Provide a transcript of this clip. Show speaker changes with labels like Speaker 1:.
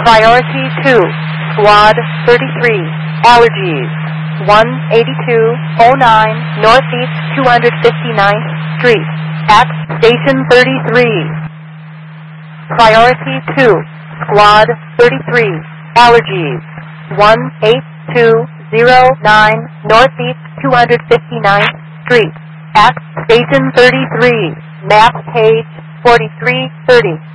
Speaker 1: Priority 2, Squad 33, Allergies, 18209 Northeast 259th Street, at Station 33. Priority 2, Squad 33, Allergies, 18209 Northeast 259th Street, at Station 33, map page 4330.